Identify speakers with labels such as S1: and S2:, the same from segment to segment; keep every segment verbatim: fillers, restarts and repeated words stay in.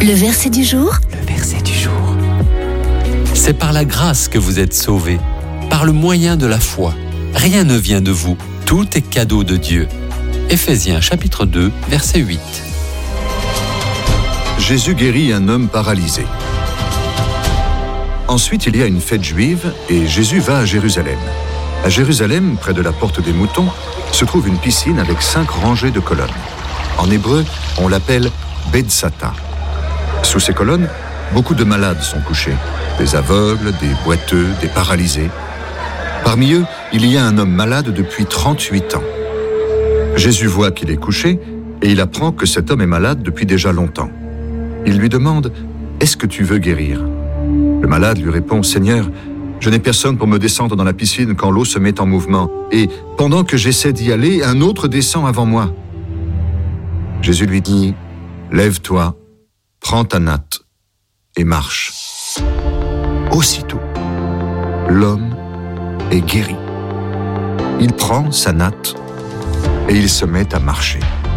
S1: Le verset du jour.
S2: Le verset du jour. C'est par la grâce que vous êtes sauvés, par le moyen de la foi. Rien ne vient de vous, tout est cadeau de Dieu. Éphésiens chapitre deux, verset huit.
S3: Jésus guérit un homme paralysé. Ensuite, il y a une fête juive et Jésus va à Jérusalem. À Jérusalem, près de la porte des moutons, se trouve une piscine avec cinq rangées de colonnes. En hébreu, on l'appelle Bethsata. Sous ces colonnes, beaucoup de malades sont couchés. Des aveugles, des boiteux, des paralysés. Parmi eux, il y a un homme malade depuis trente-huit ans. Jésus voit qu'il est couché et il apprend que cet homme est malade depuis déjà longtemps. Il lui demande « Est-ce que tu veux guérir ?» Le malade lui répond « Seigneur, je n'ai personne pour me descendre dans la piscine quand l'eau se met en mouvement. Et pendant que j'essaie d'y aller, un autre descend avant moi. » Jésus lui dit « Lève-toi, prends ta natte et marche. » Aussitôt, l'homme est guéri. Il prend sa natte et il se met à marcher.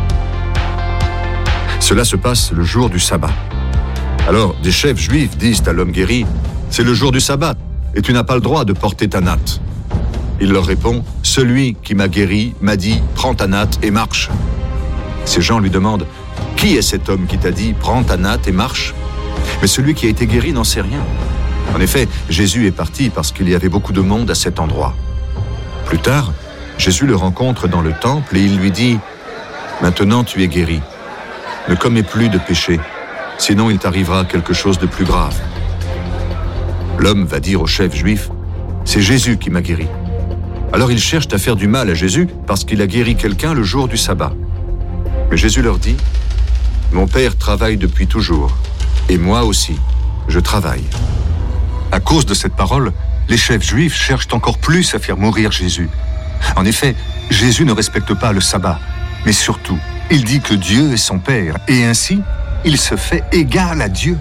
S3: Cela se passe le jour du sabbat. Alors, des chefs juifs disent à l'homme guéri, « C'est le jour du sabbat et tu n'as pas le droit de porter ta natte. » Il leur répond, « Celui qui m'a guéri m'a dit, prends ta natte et marche. » Ces gens lui demandent, « Qui est cet homme qui t'a dit, prends ta natte et marche ?» Mais celui qui a été guéri n'en sait rien. En effet, Jésus est parti parce qu'il y avait beaucoup de monde à cet endroit. Plus tard, Jésus le rencontre dans le temple et il lui dit, « Maintenant tu es guéri. Ne commets plus de péché, sinon il t'arrivera quelque chose de plus grave. » L'homme va dire au chef juif, « C'est Jésus qui m'a guéri. » Alors ils cherchent à faire du mal à Jésus parce qu'il a guéri quelqu'un le jour du sabbat. Mais Jésus leur dit, « Mon Père travaille depuis toujours, et moi aussi, je travaille. » À cause de cette parole, les chefs juifs cherchent encore plus à faire mourir Jésus. En effet, Jésus ne respecte pas le sabbat, mais surtout, il dit que Dieu est son Père, et ainsi, il se fait égal à Dieu.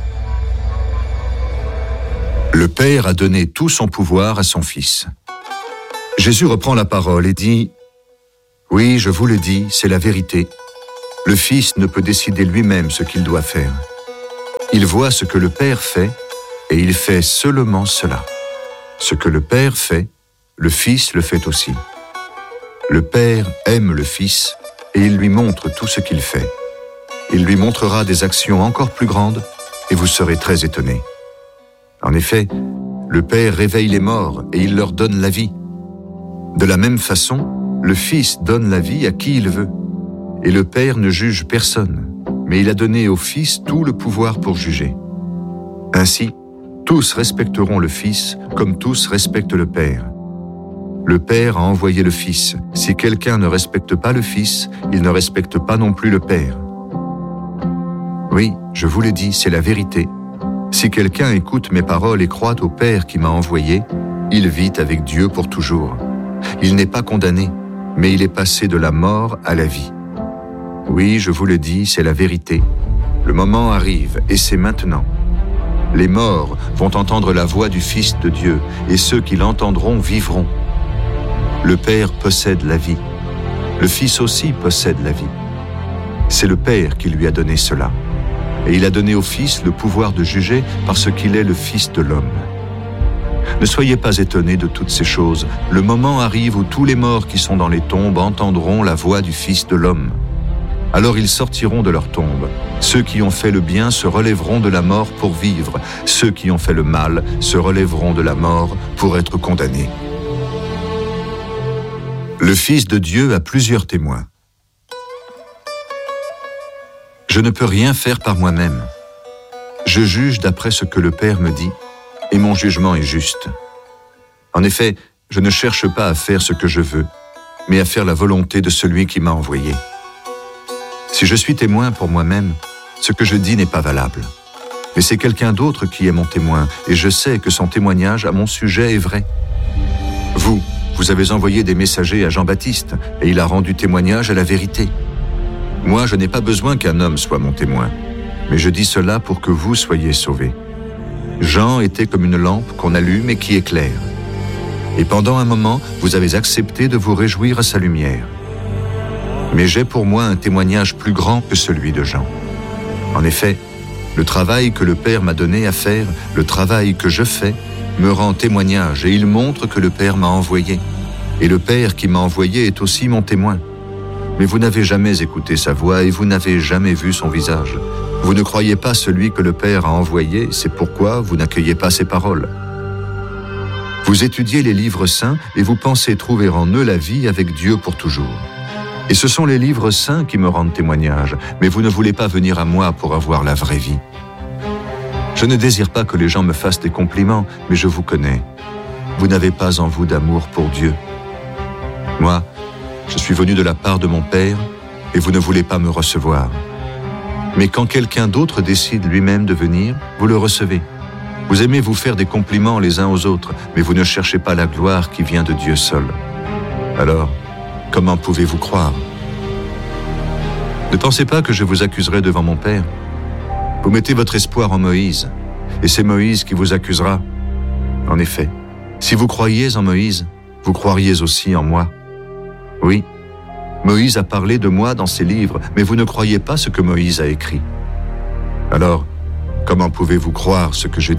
S3: Le Père a donné tout son pouvoir à son Fils. Jésus reprend la parole et dit, « Oui, je vous le dis, c'est la vérité. Le Fils ne peut décider lui-même ce qu'il doit faire. Il voit ce que le Père fait, et il fait seulement cela. Ce que le Père fait, le Fils le fait aussi. Le Père aime le Fils, et il lui montre tout ce qu'il fait. Il lui montrera des actions encore plus grandes, et vous serez très étonnés. En effet, le Père réveille les morts, et il leur donne la vie. De la même façon, le Fils donne la vie à qui il veut. Et le Père ne juge personne, mais il a donné au Fils tout le pouvoir pour juger. Ainsi, tous respecteront le Fils comme tous respectent le Père. Le Père a envoyé le Fils. Si quelqu'un ne respecte pas le Fils, il ne respecte pas non plus le Père. Oui, je vous le dis, c'est la vérité. Si quelqu'un écoute mes paroles et croit au Père qui m'a envoyé, il vit avec Dieu pour toujours. Il n'est pas condamné, mais il est passé de la mort à la vie. Oui, je vous le dis, c'est la vérité. Le moment arrive, et c'est maintenant. Les morts vont entendre la voix du Fils de Dieu, et ceux qui l'entendront vivront. Le Père possède la vie. Le Fils aussi possède la vie. C'est le Père qui lui a donné cela. Et il a donné au Fils le pouvoir de juger parce qu'il est le Fils de l'homme. Ne soyez pas étonnés de toutes ces choses. Le moment arrive où tous les morts qui sont dans les tombes entendront la voix du Fils de l'homme. Alors ils sortiront de leur tombe. Ceux qui ont fait le bien se relèveront de la mort pour vivre. Ceux qui ont fait le mal se relèveront de la mort pour être condamnés. Le Fils de Dieu a plusieurs témoins. Je ne peux rien faire par moi-même. Je juge d'après ce que le Père me dit, et mon jugement est juste. En effet, je ne cherche pas à faire ce que je veux, mais à faire la volonté de celui qui m'a envoyé. Si je suis témoin pour moi-même, ce que je dis n'est pas valable. Mais c'est quelqu'un d'autre qui est mon témoin, et je sais que son témoignage à mon sujet est vrai. Vous, vous avez envoyé des messagers à Jean-Baptiste, et il a rendu témoignage à la vérité. Moi, je n'ai pas besoin qu'un homme soit mon témoin, mais je dis cela pour que vous soyez sauvés. Jean était comme une lampe qu'on allume et qui éclaire. Et pendant un moment, vous avez accepté de vous réjouir à sa lumière. Mais j'ai pour moi un témoignage plus grand que celui de Jean. En effet, Le travail que le Père m'a donné à faire, le travail que je fais, me rend témoignage et il montre que le Père m'a envoyé. Et le Père qui m'a envoyé est aussi mon témoin. Mais vous n'avez jamais écouté sa voix et vous n'avez jamais vu son visage. Vous ne croyez pas celui que le Père a envoyé, c'est pourquoi vous n'accueillez pas ses paroles. Vous étudiez les livres saints et vous pensez trouver en eux la vie avec Dieu pour toujours. Et ce sont les livres saints qui me rendent témoignage, mais vous ne voulez pas venir à moi pour avoir la vraie vie. Je ne désire pas que les gens me fassent des compliments, mais je vous connais. Vous n'avez pas en vous d'amour pour Dieu. Moi, je suis venu de la part de mon Père, et vous ne voulez pas me recevoir. Mais quand quelqu'un d'autre décide lui-même de venir, vous le recevez. Vous aimez vous faire des compliments les uns aux autres, mais vous ne cherchez pas la gloire qui vient de Dieu seul. Alors, comment pouvez-vous croire? Ne pensez pas que je vous accuserai devant mon Père. Vous mettez votre espoir en Moïse, et c'est Moïse qui vous accusera. En effet, si vous croyiez en Moïse, vous croiriez aussi en moi. Oui, Moïse a parlé de moi dans ses livres, mais vous ne croyez pas ce que Moïse a écrit. Alors, comment pouvez-vous croire ce que je dis ?